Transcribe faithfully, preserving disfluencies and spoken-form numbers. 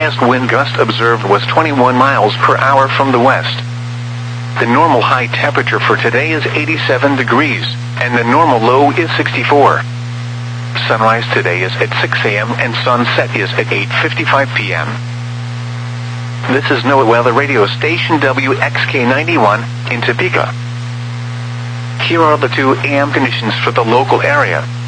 highest wind gust observed was twenty-one miles per hour from the west. The normal high temperature for today is eighty-seven degrees, and the normal low is sixty-four. Sunrise today is at six a m and sunset is at eight fifty-five p m This is NOAA Weather Radio Station W X K ninety-one in Topeka. Here are the two A M conditions for the local area.